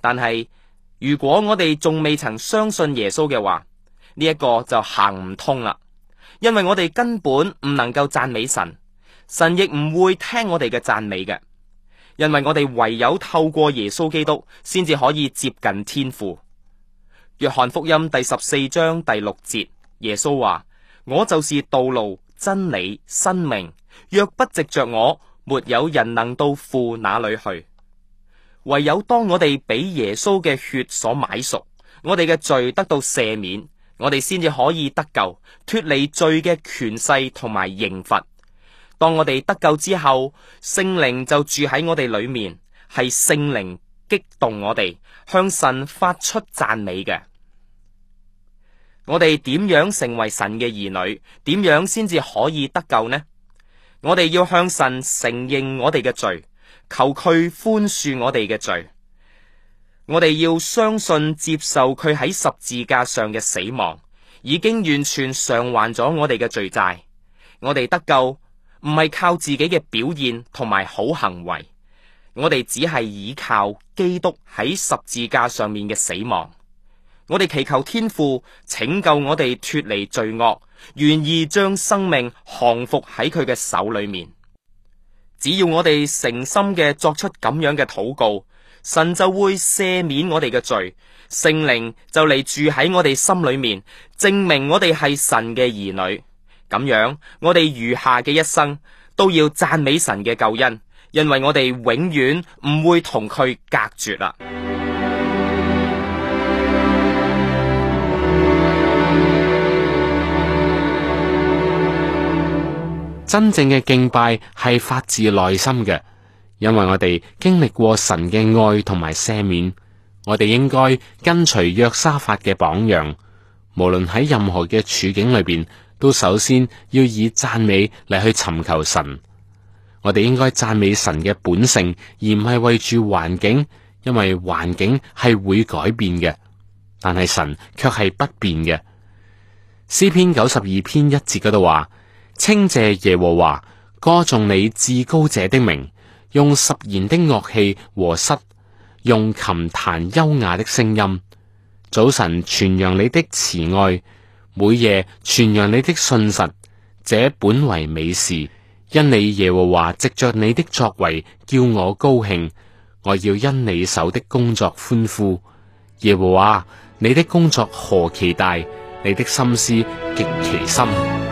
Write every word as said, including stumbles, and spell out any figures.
但係如果我哋仲未曾相信耶穌嘅話，呢一個就行唔通啦，因為我哋根本唔能夠讚美神，神亦唔會聽我哋嘅讚美嘅，因為我哋唯有透過耶穌基督先至可以接近天父。約翰福音第十四章第六節，耶穌話：我就是道路、真理、生命，若不藉着我，沒有人能到父那裏去。唯有當我哋俾耶穌嘅血所買贖，我哋嘅罪得到赦免，我哋先至可以得救，脫離罪嘅權勢同埋刑罰。當我哋得救之後，聖靈就住喺我哋裏面，係聖靈激動我哋向神發出讚美嘅。我哋點樣成為神嘅兒女？點樣先至可以得救呢？我哋要向神承認我哋嘅罪，求佢寬恕我哋嘅罪。我哋要相信接受佢喺十字架上嘅死亡，已經完全償還咗我哋嘅罪債。我哋得救唔係靠自己嘅表現同埋好行為，我哋只係依靠基督喺十字架上面嘅死亡。我哋祈求天父拯救我哋脫離罪惡，願意將生命降服喺佢嘅手裏面。只要我哋誠心嘅作出咁樣嘅禱告，神就會赦免我哋嘅罪，聖靈就嚟住喺我哋心裏面，證明我哋係神嘅兒女。咁樣我哋餘下嘅一生都要讚美神嘅救恩，因為我哋永遠唔會同佢隔絕啦。 真正嘅敬拜係發自內心嘅，因為我哋經歷過神嘅愛同埋赦免，我哋應該跟隨約沙法嘅榜樣，無論喺任何嘅處境裏邊，都首先要以讚美嚟去尋求神。我哋應該讚美神嘅本性，而唔係為住環境，因為環境係會改變嘅，但係神卻係不變嘅。詩篇九十二篇一節嗰度話：稱謝耶和華，歌頌你至高者的名，用十弦的樂器和瑟，用琴彈優雅的聲音。早晨傳揚你的慈愛，每夜傳揚你的信實，這本為美事。因你耶和華藉着你的作為叫我高興，我要因你手的工作歡呼。耶和華，你的工作何其大，你的心思極其深。